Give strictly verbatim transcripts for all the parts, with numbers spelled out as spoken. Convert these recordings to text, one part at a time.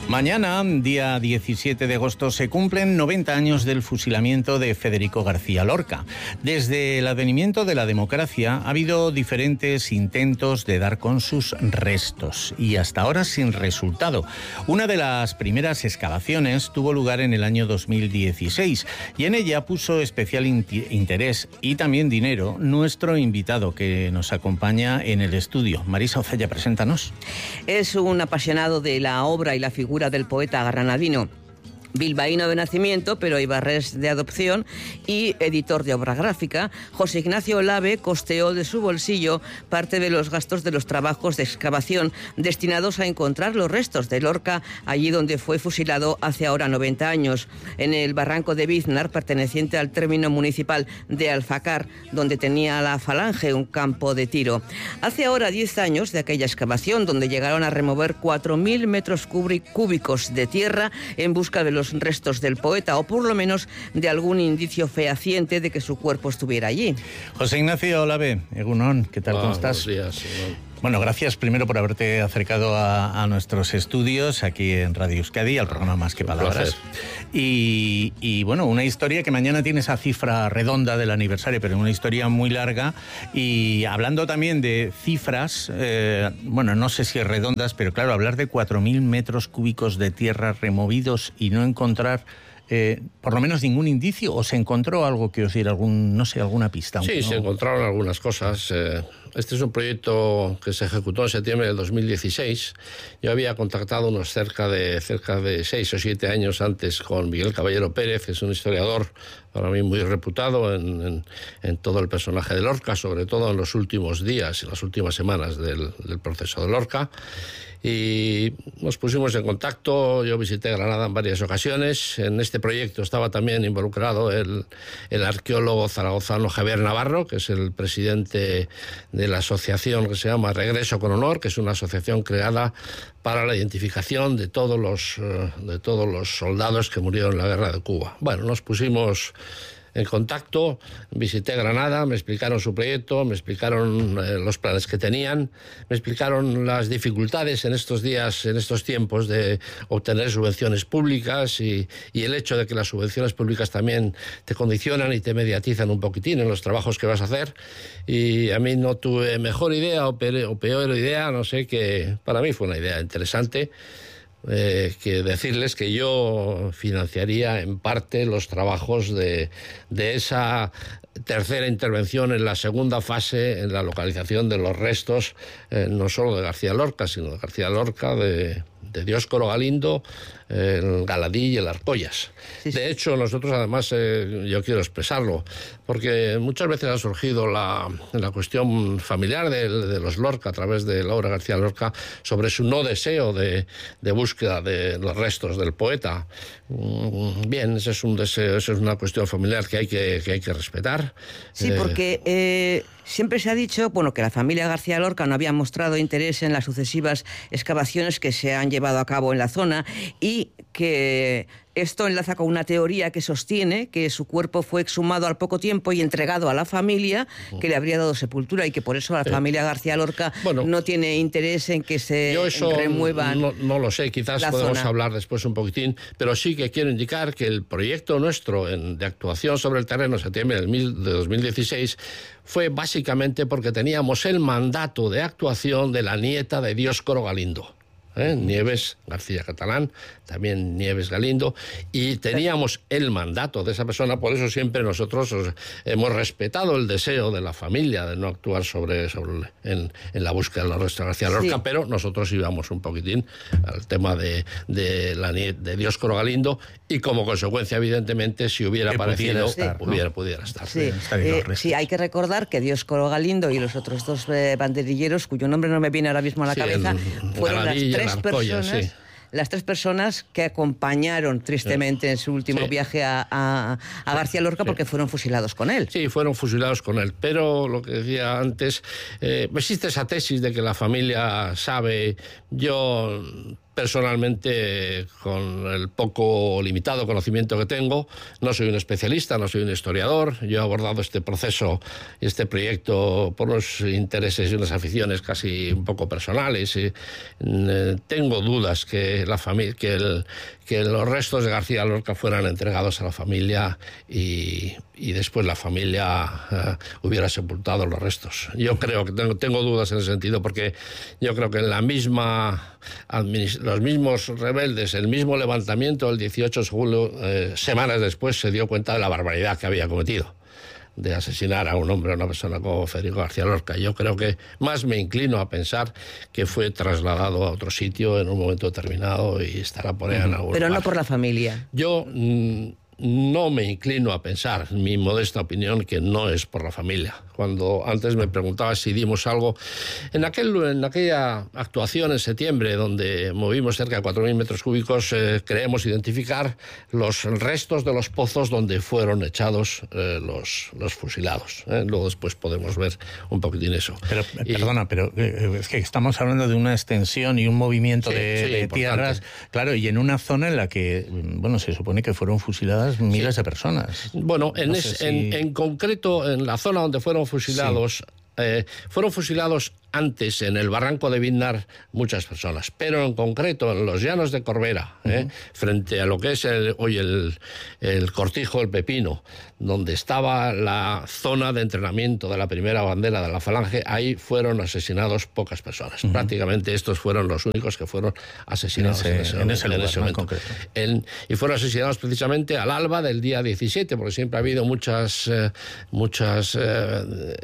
Mañana, día diecisiete de agosto, se cumplen noventa años del fusilamiento de Federico García Lorca. Desde el advenimiento de la democracia ha habido diferentes intentos de dar con sus restos y hasta ahora sin resultado. Una de las primeras excavaciones tuvo lugar en el año dos mil dieciséis y en ella puso especial interés y también dinero nuestro invitado que nos acompaña en el estudio. Marisa Ocella, preséntanos. Es un apasionado de la obra y la figura del poeta granadino, bilbaíno de nacimiento, pero ibarrés de adopción y editor de obra gráfica. José Ignacio Olave costeó de su bolsillo parte de los gastos de los trabajos de excavación destinados a encontrar los restos de Lorca allí donde fue fusilado hace ahora noventa años, en el barranco de Biznar, perteneciente al término municipal de Alfacar, donde tenía la Falange un campo de tiro. Hace ahora diez años de aquella excavación, donde llegaron a remover cuatro mil metros cúbicos de tierra en busca de los restos del poeta, o por lo menos de algún indicio fehaciente de que su cuerpo estuviera allí. José Ignacio Olave, Egunon, ¿qué tal? Ah, ¿Cómo estás? Buenos días, Egunon. Bueno, gracias primero por haberte acercado a, a nuestros estudios aquí en Radio Euskadi, al programa Más que Palabras. Y, y bueno, una historia que mañana tiene esa cifra redonda del aniversario, pero una historia muy larga. Y hablando también de cifras, eh, bueno, no sé si redondas, pero claro, hablar de cuatro mil metros cúbicos de tierra removidos y no encontrar Eh, por lo menos ningún indicio, o se encontró algo que os diera algún, no sé, alguna pista. Sí, ¿no? Se encontraron algunas cosas. Este es un proyecto que se ejecutó en septiembre del dos mil dieciséis. Yo había contactado unos cerca de cerca de seis o siete años antes con Miguel Caballero Pérez, que es un historiador para mí muy reputado en, en, en todo el personaje de Lorca, sobre todo en los últimos días, en las últimas semanas del, del proceso de Lorca. Y nos pusimos en contacto. Yo visité Granada en varias ocasiones. En este proyecto estaba también involucrado el, el arqueólogo zaragozano Javier Navarro, que es el presidente de la asociación que se llama Regreso con Honor, que es una asociación creada para la identificación de todos los, de todos los soldados que murieron en la guerra de Cuba. Bueno, nos pusimos en contacto, visité Granada, me explicaron su proyecto, me explicaron eh, los planes que tenían, me explicaron las dificultades en estos días, en estos tiempos de obtener subvenciones públicas y, y el hecho de que las subvenciones públicas también te condicionan y te mediatizan un poquitín en los trabajos que vas a hacer. Y a mí no tuve mejor idea o peor, o peor idea, no sé, que para mí fue una idea interesante. Eh, que decirles que yo financiaría en parte los trabajos de, de esa tercera intervención en la segunda fase, en la localización de los restos, eh, no solo de García Lorca, sino de García Lorca, de, de Dioscoro Galindo, el Galadí y el Arcollas. Sí, sí. De hecho, nosotros además, eh, yo quiero expresarlo, porque muchas veces ha surgido la, la cuestión familiar de, de los Lorca a través de la obra García Lorca sobre su no deseo de, de búsqueda de los restos del poeta. Bien, ese es un deseo, eso es una cuestión familiar que hay que, que, hay que respetar. Sí, eh, porque eh, siempre se ha dicho, bueno, que la familia García Lorca no había mostrado interés en las sucesivas excavaciones que se han llevado a cabo en la zona y que esto enlaza con una teoría que sostiene que su cuerpo fue exhumado al poco tiempo y entregado a la familia que le habría dado sepultura y que por eso la familia García Lorca bueno, no tiene interés en que se yo eso remuevan. No, no lo sé, quizás podemos zona. hablar después un poquitín, pero sí que quiero indicar que el proyecto nuestro en, de actuación sobre el terreno en septiembre de dos mil dieciséis fue básicamente porque teníamos el mandato de actuación de la nieta de Dioscoro Galindo. ¿Eh? Nieves García Catalán, también Nieves Galindo, y teníamos el mandato de esa persona. Por eso siempre nosotros hemos respetado el deseo de la familia de no actuar sobre, sobre en, en la búsqueda de los restos de García Lorca, sí. Pero nosotros íbamos un poquitín al tema de, de, la, de Dioscoro Galindo, y como consecuencia, evidentemente, si hubiera que aparecido, pudiera estar, pudiera, ¿no? pudiera estar. Sí. Eh, sí, hay que recordar que Dioscoro Galindo y los otros dos eh, banderilleros, cuyo nombre no me viene ahora mismo a la sí, cabeza, el, fueron las tres Tres personas, sí. las tres personas que acompañaron tristemente en su último sí. viaje a, a, a García Lorca porque sí. fueron fusilados con él. Sí, fueron fusilados con él, pero lo que decía antes, eh, existe esa tesis de que la familia sabe. Yo Personalmente, con el poco limitado conocimiento que tengo, no soy un especialista, no soy un historiador. Yo he abordado este proceso y este proyecto por unos intereses y unas aficiones casi un poco personales. Y, eh, tengo dudas que, la familia, que, el, que los restos de García Lorca fueran entregados a la familia y, y después la familia eh, hubiera sepultado los restos. Yo creo que tengo, tengo dudas en ese sentido, porque yo creo que en la misma los mismos rebeldes, el mismo levantamiento el dieciocho de julio, eh, semanas después, se dio cuenta de la barbaridad que había cometido, de asesinar a un hombre, a una persona como Federico García Lorca. Yo creo que más me inclino a pensar que fue trasladado a otro sitio en un momento determinado y estará por ahí en algún Pero lugar. no por la familia. Yo mm, no me inclino a pensar, mi modesta opinión, que no es por la familia. Cuando antes me preguntaba si dimos algo, en, aquel, en aquella actuación en septiembre, donde movimos cerca de cuatro mil metros cúbicos, eh, creemos identificar los restos de los pozos donde fueron echados eh, los, los fusilados. ¿eh? Luego después podemos ver un poquitín eso. Pero, y, perdona, pero eh, es que estamos hablando de una extensión y un movimiento sí, de, sí, de tierras, claro, y en una zona en la que, bueno, se supone que fueron fusiladas miles sí. de personas. Bueno, en, no es, sé si... en, en concreto, en la zona donde fueron fusilados, sí. eh, fueron fusilados antes en el barranco de Viznar muchas personas, pero en concreto en los llanos de Corbera, uh-huh. eh, frente a lo que es el, hoy el, el Cortijo del Pepino, donde estaba la zona de entrenamiento de la primera bandera de la Falange, ahí fueron asesinados pocas personas. Uh-huh. Prácticamente estos fueron los únicos que fueron asesinados en ese, en ese, en ese, en lugar, ese momento. En, y fueron asesinados precisamente al alba del día diecisiete, porque siempre ha habido muchas, eh, muchas eh,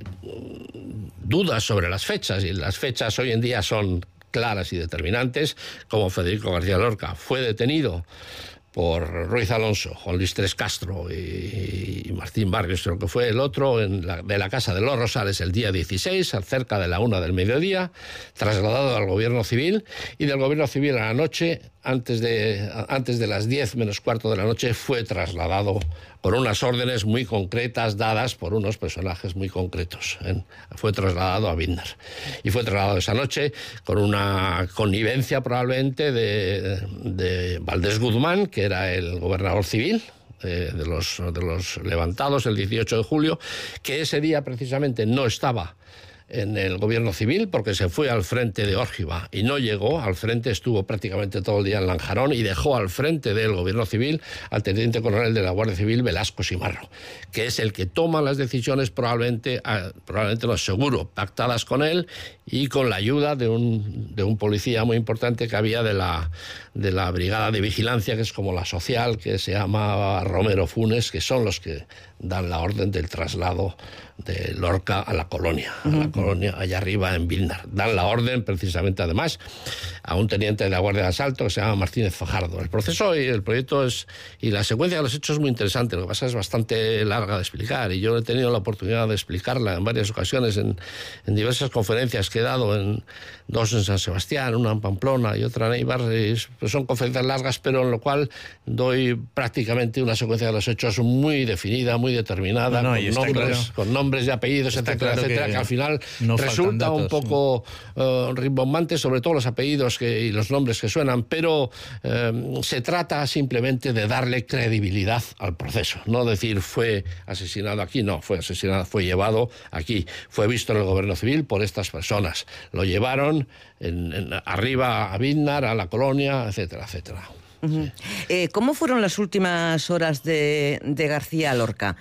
dudas sobre las fechas, y las fechas hoy en día son claras y determinantes, como Federico García Lorca fue detenido por Ruiz Alonso, Juan Luis Tres Castro y, y Martín Barrios, creo que fue el otro, en la, de la Casa de los Rosales el día dieciséis, cerca de la una del mediodía, trasladado al gobierno civil, y del gobierno civil a la noche, antes de, antes de las diez menos cuarto de la noche, fue trasladado por unas órdenes muy concretas dadas por unos personajes muy concretos. ¿eh? Fue trasladado a Viznar. Y fue trasladado esa noche con una connivencia probablemente de, de Valdés Guzmán, que era el gobernador civil eh, de, los, de los levantados el dieciocho de julio, que ese día precisamente no estaba en el gobierno civil porque se fue al frente de Órgiva y no llegó al frente, estuvo prácticamente todo el día en Lanjarón y dejó al frente del gobierno civil al teniente coronel de la Guardia Civil, Velasco Simarro, que es el que toma las decisiones, probablemente, probablemente no seguro, pactadas con él y con la ayuda de un, de un policía muy importante que había de la, de la brigada de vigilancia, que es como la social, que se llama Romero Funes, que son los que dan la orden del traslado de Lorca a la colonia, a la colonia allá arriba en Viznar. Dan la orden precisamente, además, a un teniente de la Guardia de Asalto que se llama Martínez Fajardo. El proceso y el proyecto es, y la secuencia de los hechos es muy interesante, lo que pasa es bastante larga de explicar, y yo he tenido la oportunidad de explicarla en varias ocasiones en, en diversas conferencias que he dado, en dos en San Sebastián, una en Pamplona y otra en Eibar. Pues son conferencias largas, pero en lo cual doy prácticamente una secuencia de los hechos muy definida, muy determinada, no, no, con, nombres, claro. con nombres y apellidos, está etcétera, claro etcétera, que, que al final no resulta datos, un poco sí. uh, rimbombante, sobre todo los apellidos que, y los nombres que suenan, pero uh, se trata simplemente de darle credibilidad al proceso, no decir fue asesinado aquí, no, fue asesinado, fue llevado aquí, fue visto en el gobierno civil por estas personas, lo llevaron en, en, arriba a Viznar, a la colonia, etcétera, etcétera. Uh-huh. Sí. Eh, ¿Cómo fueron las últimas horas de, de García Lorca?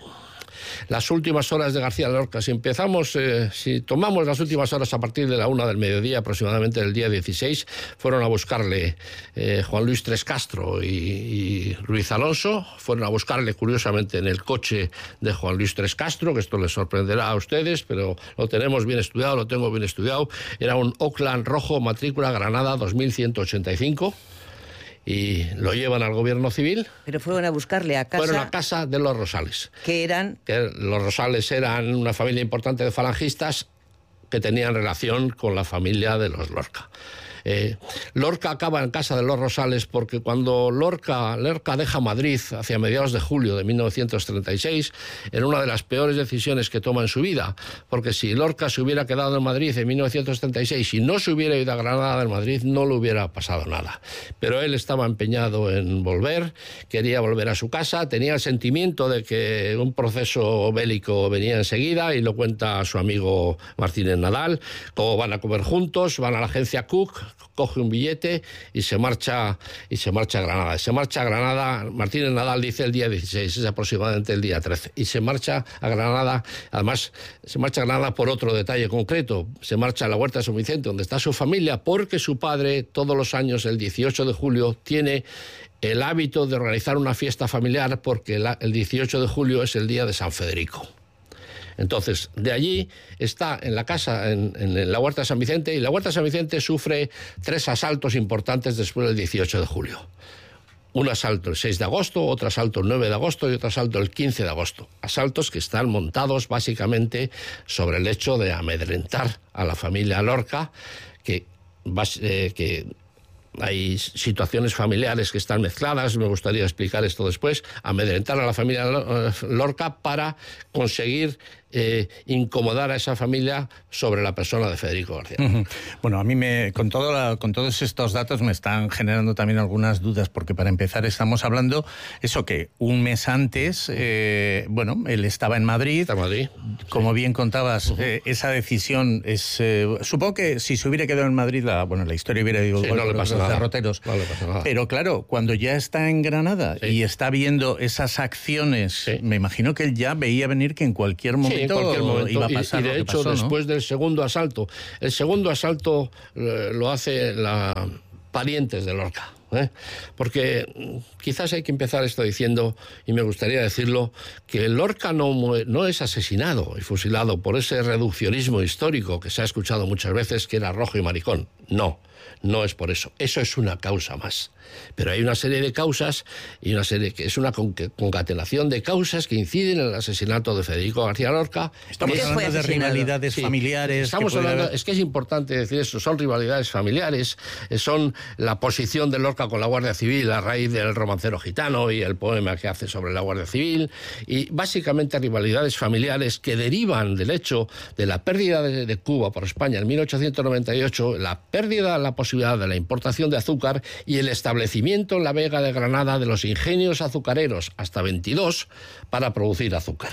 Las últimas horas de García Lorca, si empezamos, eh, si tomamos las últimas horas a partir de la una del mediodía, aproximadamente del día dieciséis, fueron a buscarle eh, Juan Luis Tres Castro y, y Ruiz Alonso, fueron a buscarle curiosamente en el coche de Juan Luis Tres Castro, que esto les sorprenderá a ustedes, pero lo tenemos bien estudiado, lo tengo bien estudiado, era un Oakland rojo, matrícula Granada dos mil ciento ochenta y cinco, y lo llevan al gobierno civil. Pero fueron a buscarle a casa... Fueron a casa de los Rosales. ¿Qué eran? Que los Rosales eran una familia importante de falangistas que tenían relación con la familia de los Lorca. Eh, Lorca acaba en casa de los Rosales porque cuando Lorca, Lorca deja Madrid hacia mediados de julio de mil novecientos treinta y seis, en una de las peores decisiones que toma en su vida, porque si Lorca se hubiera quedado en Madrid en mil novecientos treinta y seis y no se hubiera ido a Granada de Madrid, no le hubiera pasado nada. Pero él estaba empeñado en volver, quería volver a su casa, tenía el sentimiento de que un proceso bélico venía enseguida y lo cuenta a su amigo Martínez Nadal, cómo van a comer juntos, van a la agencia Cook, coge un billete y se marcha y se marcha a Granada. Se marcha a Granada, Martínez Nadal dice el día dieciséis, es aproximadamente el día trece, y se marcha a Granada, además se marcha a Granada por otro detalle concreto, se marcha a la Huerta de San Vicente, donde está su familia, porque su padre todos los años, el dieciocho de julio, tiene el hábito de organizar una fiesta familiar, porque la, el dieciocho de julio es el día de San Federico. Entonces, de allí está en la casa, en, en la Huerta de San Vicente, y la Huerta de San Vicente sufre tres asaltos importantes después del dieciocho de julio. Un asalto el seis de agosto, otro asalto el nueve de agosto y otro asalto el quince de agosto. Asaltos que están montados básicamente sobre el hecho de amedrentar a la familia Lorca, que, eh, que hay situaciones familiares que están mezcladas, me gustaría explicar esto después, amedrentar a la familia Lorca para conseguir eh, incomodar a esa familia sobre la persona de Federico García. Uh-huh. Bueno, a mí me, con, todo la, con todos estos datos me están generando también algunas dudas, porque para empezar estamos hablando, eso que un mes antes, eh, bueno, él estaba en Madrid, Está en Madrid. Como sí. bien contabas, uh-huh. eh, esa decisión es, eh, supongo que si se hubiera quedado en Madrid, la, bueno, la historia hubiera ido sí, igual no con le pasa los nada. derroteros, no le pasa nada. Pero claro, cuando ya está en Granada sí. y está viendo esas acciones, sí. me imagino que él ya veía venir que en cualquier momento, sí, en cualquier momento. iba a pasar. Y, y de lo que hecho, pasó, después ¿no? del segundo asalto, el segundo asalto eh, lo hace la parientes de Lorca. ¿eh? Porque quizás hay que empezar esto diciendo, y me gustaría decirlo, que Lorca no, no es asesinado y fusilado por ese reduccionismo histórico que se ha escuchado muchas veces, que era rojo y maricón. No, no es por eso. Eso es una causa más. Pero hay una serie de causas, y una serie que es una concatenación de causas que inciden en el asesinato de Federico García Lorca. Estamos hablando de rivalidades sí, familiares. Estamos que hablando, haber... es que es importante decir eso, son rivalidades familiares, son la posición de Lorca con la Guardia Civil a raíz del Romancero Gitano y el poema que hace sobre la Guardia Civil, y básicamente rivalidades familiares que derivan del hecho de la pérdida de, de Cuba por España en mil ochocientos noventa y ocho, la pérdida, la posibilidad de la importación de azúcar y el establecimiento en la Vega de Granada de los ingenios azucareros, hasta veintidós, para producir azúcar.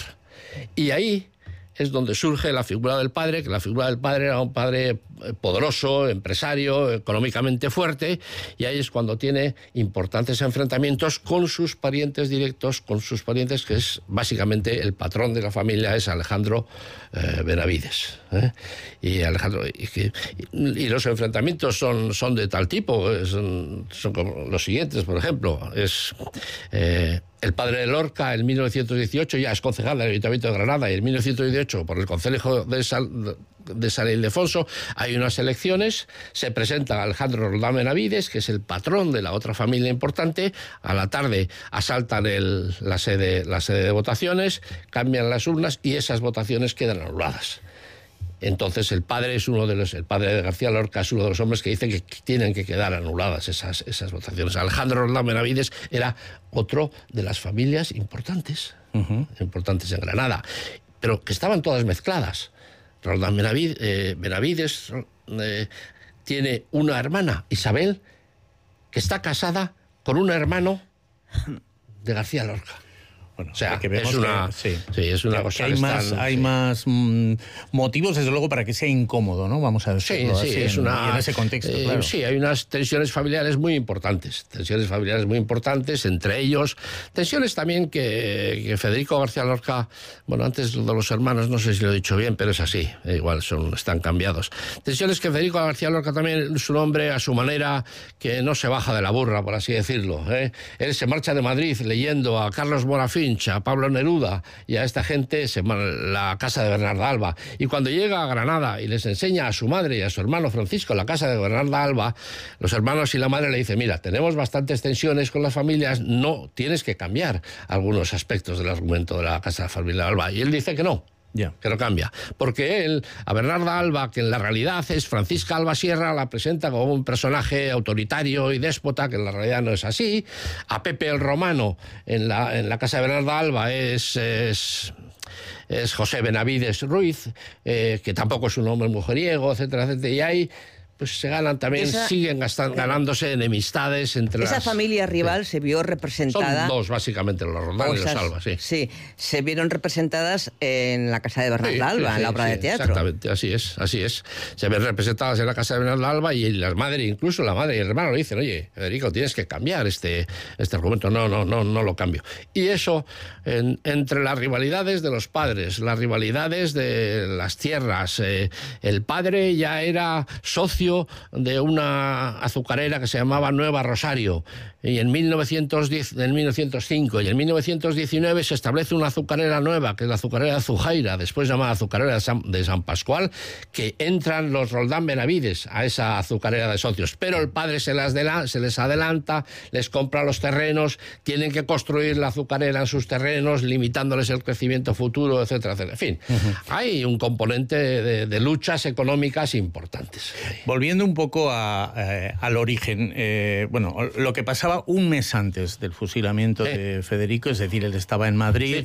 Y ahí es donde surge la figura del padre, que la figura del padre era un padre poderoso, empresario, económicamente fuerte, y ahí es cuando tiene importantes enfrentamientos con sus parientes directos, con sus parientes, que es básicamente el patrón de la familia, es Alejandro eh, Benavides. ¿eh? Y, Alejandro, y, y, y los enfrentamientos son, son de tal tipo, son, son como los siguientes, por ejemplo, es... Eh, el padre de Lorca, en mil novecientos dieciocho, ya es concejal del Ayuntamiento de Granada, y en mil novecientos dieciocho, por el Concejo de San, de San Ildefonso, hay unas elecciones, se presenta Alejandro Roldán Benavides, que es el patrón de la otra familia importante, a la tarde asaltan el, la, sede, la sede de votaciones, cambian las urnas y esas votaciones quedan anuladas. Entonces el padre es uno de los, el padre de García Lorca es uno de los hombres que dicen que tienen que quedar anuladas esas, esas votaciones. Alejandro Roldán Benavides era otro de las familias importantes, uh-huh. importantes en Granada, pero que estaban todas mezcladas. Roldán Benavides, eh, Benavides eh, tiene una hermana, Isabel, que está casada con un hermano de García Lorca. Bueno, o sea, que es una, que, sí. Sí, es una que, cosa que hay más, están, hay sí. más mmm, motivos, desde luego, para que sea incómodo, ¿no? Vamos a decirlo sí, sí, así, es en, una, en ese contexto, eh, claro. Sí, hay unas tensiones familiares muy importantes, tensiones familiares muy importantes, entre ellos, tensiones también que, que Federico García Lorca, bueno, antes de los hermanos, no sé si lo he dicho bien, pero es así, igual son, están cambiados. Tensiones que Federico García Lorca también, su nombre, a su manera, que no se baja de la burra, por así decirlo. ¿eh? Él se marcha de Madrid leyendo a Carlos Bonafinch, a Pablo Neruda, y a esta gente se, la casa de Bernarda Alba, y cuando llega a Granada y les enseña a su madre y a su hermano Francisco la casa de Bernarda Alba, los hermanos y la madre le dicen: mira, tenemos bastantes tensiones con las familias, no, tienes que cambiar algunos aspectos del argumento de la casa de la familia Alba. Y él dice que no, Yeah. Que no cambia. Porque él, a Bernarda Alba, que en la realidad es Francisca Alba Sierra, la presenta como un personaje autoritario y déspota, que en la realidad no es así. A Pepe el Romano, en la, en la casa de Bernarda Alba, es... es es José Benavides Ruiz, eh, que tampoco es un hombre mujeriego, etcétera, etcétera. Y ahí pues se ganan también, esa, siguen gastan, ganándose enemistades entre esa las... familia rival sí. se vio representada... Son dos, básicamente, los Roldán y los Alba, sí. Sí, se vieron representadas en la casa de Bernarda sí, Alba, sí, en la obra sí, de teatro. Exactamente, así es, así es. Se ven representadas en la casa de Bernarda Alba y las madres, incluso la madre y el hermano le dicen, oye, Federico, tienes que cambiar este, este argumento. No, no, no, no lo cambio. Y eso, en, entre las rivalidades de los padres, las rivalidades de las tierras, eh, el padre ya era socio de una azucarera que se llamaba Nueva Rosario, y en, mil novecientos diez, en mil novecientos cinco y en mil novecientos diecinueve se establece una azucarera nueva, que es la azucarera de Zujaira, después llamada azucarera de San, de San Pascual, que entran los Roldán Benavides a esa azucarera de socios, pero el padre se, las la, se les adelanta, les compra los terrenos, tienen que construir la azucarera en sus terrenos, limitándoles el crecimiento futuro, etcétera, etcétera. En fin, uh-huh. hay un componente de, de luchas económicas importantes. Volviendo un poco a, eh, al origen, eh, bueno, lo que pasaba un mes antes del fusilamiento eh. de Federico, es decir, él estaba en Madrid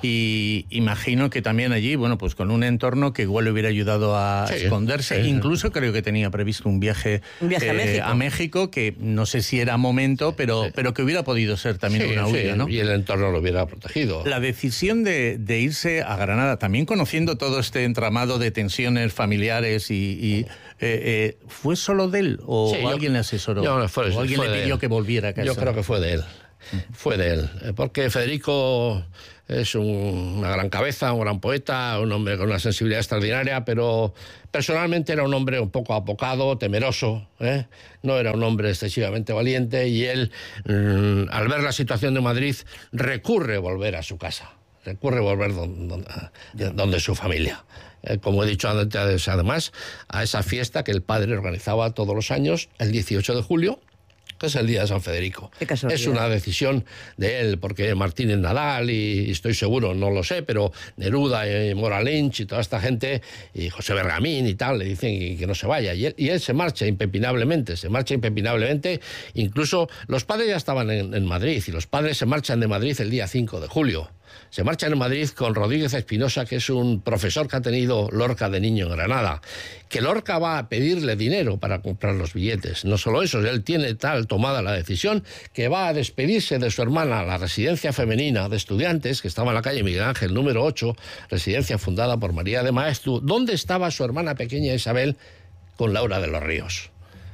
sí. y imagino que también allí, bueno, pues con un entorno que igual le hubiera ayudado a sí. esconderse, sí. incluso creo que tenía previsto un viaje, un viaje eh, a, México. a México, que no sé si era momento, pero, sí. pero que hubiera podido ser también sí, una huida, sí. ¿no? Y el entorno lo hubiera protegido. La decisión de, de irse a Granada, también conociendo todo este entramado de tensiones familiares y... y eh, eh, ¿fue solo de él o sí, alguien yo, le asesoró? Yo, fue, ¿O alguien fue le pidió él. que volviera a casa? Yo creo que fue de él. Fue de él. Porque Federico es un, una gran cabeza, un gran poeta, un hombre con una sensibilidad extraordinaria, pero personalmente era un hombre un poco apocado, temeroso, ¿eh? No era un hombre excesivamente valiente y él, mmm, al ver la situación de Madrid, recurre a volver a su casa. Recurre a volver donde, donde, donde su familia. Eh, como he dicho antes, además, a esa fiesta que el padre organizaba todos los años, el dieciocho de julio, que es el día de San Federico. Es una decisión de él, porque Martínez Nadal, y estoy seguro, no lo sé, pero Neruda y Mora Lynch y toda esta gente, y José Bergamín y tal, le dicen que no se vaya. Y él, y él se marcha impepinablemente, se marcha impepinablemente. Incluso los padres ya estaban en, en Madrid, y los padres se marchan de Madrid el día cinco de julio. Se marchan en Madrid con Rodríguez Espinosa, que es un profesor que ha tenido Lorca de niño en Granada, que Lorca va a pedirle dinero para comprar los billetes. No solo eso, él tiene tal tomada la decisión que va a despedirse de su hermana a la residencia femenina de estudiantes, que estaba en la calle Miguel Ángel número ocho, residencia fundada por María de Maeztu, donde estaba su hermana pequeña Isabel con Laura de los Ríos.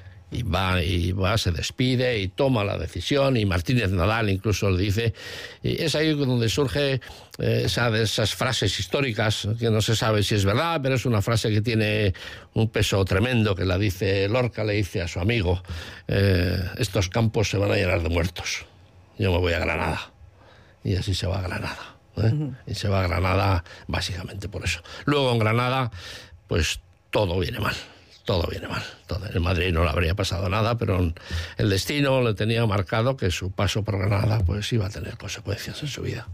Y va, y va, se despide y toma la decisión, y Martínez Nadal incluso le dice, y es ahí donde surge eh, esa de esas frases históricas, que no se sabe si es verdad, pero es una frase que tiene un peso tremendo, que la dice Lorca, le dice a su amigo, eh, estos campos se van a llenar de muertos, yo me voy a Granada. Y así se va a Granada, ¿eh? Uh-huh. Y se va a Granada básicamente por eso. Luego en Granada, pues todo viene mal. Todo viene mal. Todo. En Madrid no le habría pasado nada, pero el destino le tenía marcado que su paso por Granada pues iba a tener consecuencias en su vida.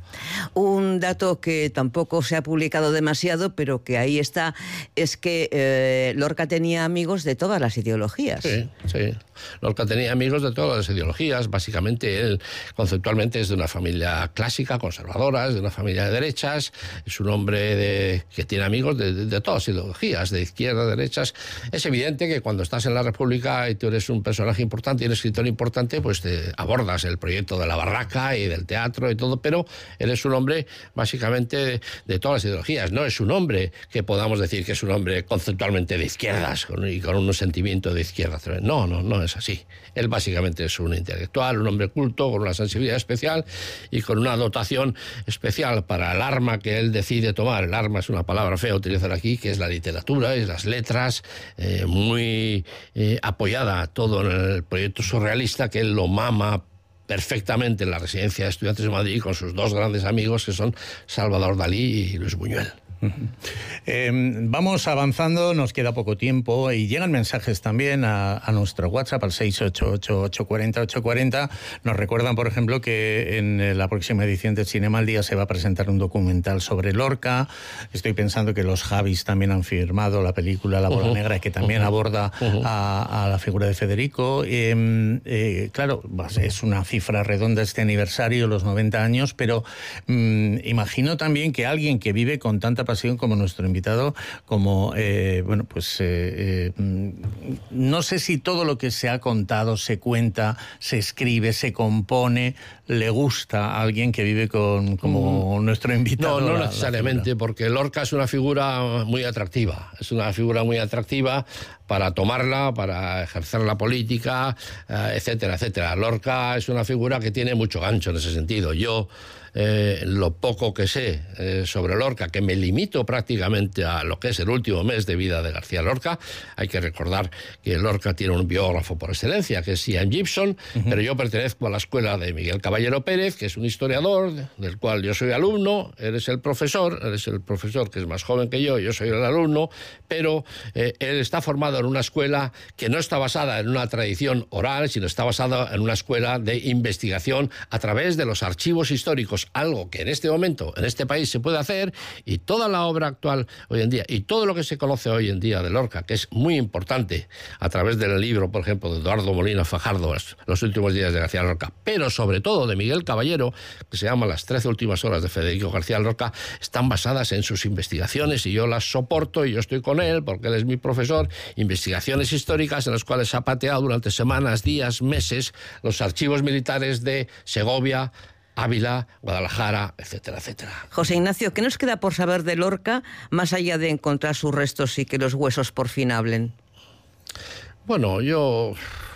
Un dato que tampoco se ha publicado demasiado, pero que ahí está, es que eh, Lorca tenía amigos de todas las ideologías. Sí, sí. Lorca tenía amigos de todas las ideologías. Básicamente él conceptualmente es de una familia clásica, conservadora, es de una familia de derechas, es un hombre de, que tiene amigos de, de, de todas las ideologías, de izquierda, de derechas. Es evidente que cuando estás en la República y tú eres un personaje importante y un escritor importante, pues te abordas el proyecto de la barraca y del teatro y todo, pero eres un hombre básicamente de, de todas las ideologías. No es un hombre que podamos decir que es un hombre conceptualmente de izquierdas con, y con un sentimiento de izquierda. No, no, no es así. Él básicamente es un intelectual, un hombre culto, con una sensibilidad especial y con una dotación especial para el arma que él decide tomar. El arma es una palabra fea a utilizar aquí, que es la literatura y las letras, eh, muy eh, apoyada todo en el proyecto surrealista, que él lo mama perfectamente en la residencia de estudiantes de Madrid con sus dos grandes amigos, que son Salvador Dalí y Luis Buñuel. Uh-huh. Eh, vamos avanzando, nos queda poco tiempo y llegan mensajes también a, a nuestro WhatsApp al seis ocho ocho, ocho cuatro cero, ocho cuatro cero. Nos recuerdan, por ejemplo, que en la próxima edición de Cinema al Día se va a presentar un documental sobre Lorca. Estoy pensando que los Javis también han firmado la película La Bola uh-huh. Negra, que también uh-huh. aborda uh-huh. a, a la figura de Federico. Eh, eh, claro, es una cifra redonda este aniversario, los noventa años, pero mm, imagino también que alguien que vive con tanta pasión como nuestro invitado, como, eh, bueno, pues eh, eh, no sé si todo lo que se ha contado, se cuenta, se escribe, se compone, le gusta a alguien que vive con, como mm. nuestro invitado. No, no la, necesariamente, la porque Lorca es una figura muy atractiva, es una figura muy atractiva para tomarla, para ejercer la política, eh, etcétera, etcétera. Lorca es una figura que tiene mucho gancho en ese sentido. Yo, eh, lo poco que sé eh, sobre Lorca, que me limito prácticamente a lo que es el último mes de vida de García Lorca, hay que recordar que Lorca tiene un biógrafo por excelencia, que es Ian Gibson, uh-huh. pero yo pertenezco a la escuela de Miguel Caballero Pérez, que es un historiador del cual yo soy alumno, eres el profesor, eres el profesor que es más joven que yo, yo soy el alumno, pero eh, él está formado en una escuela que no está basada en una tradición oral, sino está basada en una escuela de investigación a través de los archivos históricos, algo que en este momento, en este país se puede hacer, y toda la obra actual hoy en día, y todo lo que se conoce hoy en día de Lorca, que es muy importante, a través del libro, por ejemplo, de Eduardo Molina Fajardo, Los últimos días de García Lorca, pero sobre todo de Miguel Caballero, que se llama Las trece últimas horas de Federico García Lorca, están basadas en sus investigaciones, y yo las soporto, y yo estoy con él, porque él es mi profesor, investigaciones históricas en las cuales ha pateado durante semanas, días, meses, los archivos militares de Segovia, Ávila, Guadalajara, etcétera, etcétera. José Ignacio, ¿qué nos queda por saber de Lorca, más allá de encontrar sus restos y que los huesos por fin hablen? Bueno, yo...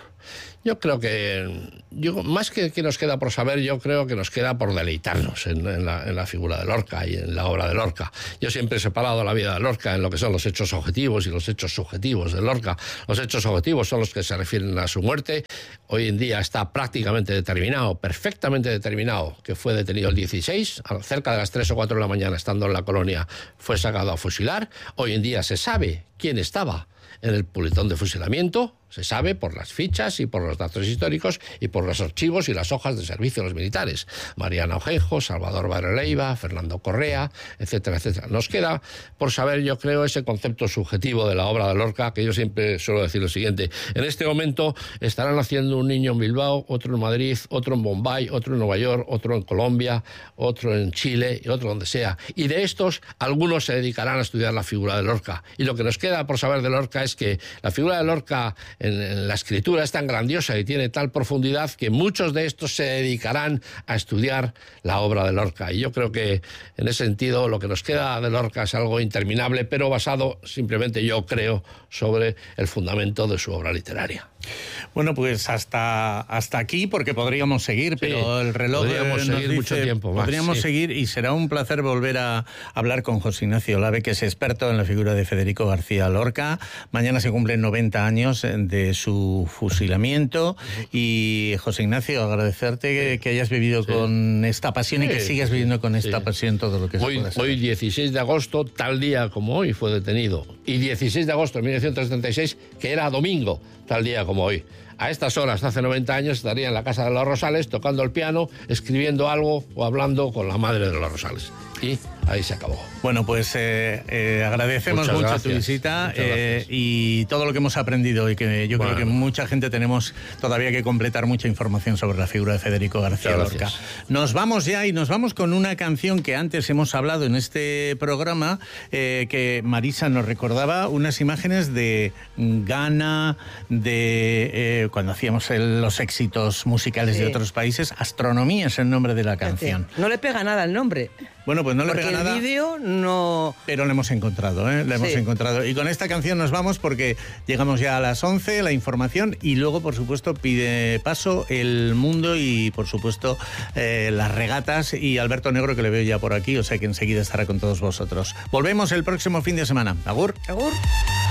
Yo creo que, yo, más que, que nos queda por saber, yo creo que nos queda por deleitarnos en, en, la, en la figura de Lorca y en la obra de Lorca. Yo siempre he separado la vida de Lorca en lo que son los hechos objetivos y los hechos subjetivos de Lorca. Los hechos objetivos son los que se refieren a su muerte. Hoy en día está prácticamente determinado, perfectamente determinado, que fue detenido el dieciséis, cerca de las tres o cuatro de la mañana, estando en la colonia, fue sacado a fusilar. Hoy en día se sabe quién estaba en el puletón de fusilamiento, se sabe por las fichas y por los datos históricos y por los archivos y las hojas de servicio de los militares. Mariana Ojenjo, Salvador Barrio Leiva, Fernando Correa, etcétera, etcétera. Nos queda por saber, yo creo, ese concepto subjetivo de la obra de Lorca, que yo siempre suelo decir lo siguiente. En este momento estarán haciendo un niño en Bilbao, otro en Madrid, otro en Bombay, otro en Nueva York, otro en Colombia, otro en Chile y otro donde sea. Y de estos, algunos se dedicarán a estudiar la figura de Lorca. Y lo que nos queda por saber de Lorca es que la figura de Lorca en, en la escritura es tan grandiosa y tiene tal profundidad que muchos de estos se dedicarán a estudiar la obra de Lorca. Y yo creo que en ese sentido lo que nos queda de Lorca es algo interminable, pero basado simplemente, yo creo, sobre el fundamento de su obra literaria. Bueno, pues hasta, hasta aquí, porque podríamos seguir, pero sí, el reloj podríamos nos seguir dice, mucho tiempo más. Podríamos sí. seguir, y será un placer volver a hablar con José Ignacio Olave, que es experto en la figura de Federico García Lorca. Mañana se cumplen noventa años de su fusilamiento. Uh-huh. Y José Ignacio, agradecerte sí. que, que hayas vivido sí. con esta pasión sí. y que sigas viviendo con esta sí. pasión todo lo que hoy, se pueda hacer. Hoy, dieciséis de agosto, tal día como hoy, fue detenido. Y dieciséis de agosto de mil novecientos setenta y seis, que era domingo, tal día como hoy. A estas horas, hace noventa años, estaría en la casa de los Rosales, tocando el piano, escribiendo algo o hablando con la madre de los Rosales. Y ahí se acabó. Bueno, pues eh, eh, agradecemos Muchas mucho gracias. tu visita eh, y todo lo que hemos aprendido, y que yo bueno. creo que mucha gente tenemos todavía que completar mucha información sobre la figura de Federico García Lorca. Nos vamos ya, y nos vamos con una canción que antes hemos hablado en este programa, eh, que Marisa nos recordaba unas imágenes de Ghana, de eh, cuando hacíamos el, los éxitos musicales sí. de otros países. Astronomía es el nombre de la canción. No le pega nada el nombre. Bueno, pues no porque le pega nada. el vídeo no... Pero lo hemos encontrado, ¿eh? Lo hemos sí. encontrado. Y con esta canción nos vamos, porque llegamos ya a las once, la información, y luego, por supuesto, pide paso el mundo y, por supuesto, eh, las regatas, y Alberto Negro, que le veo ya por aquí, o sea que enseguida estará con todos vosotros. Volvemos el próximo fin de semana. Agur. Agur.